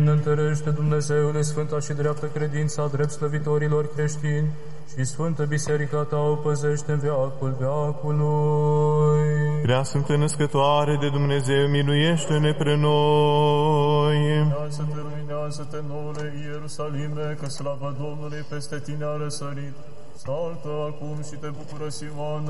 Întărește, Dumnezeule, sfânta și dreaptă credința drept slăvitorilor creștini și sfântă biserica ta o păzește în veacul veacului. Prea Sfântă Născătoare de Dumnezeu, miluiește-ne pre noi. Luminează-te, noule Ierusalime, că slava Domnului peste tine a răsărit. Saltă acum și te bucură, Sioane,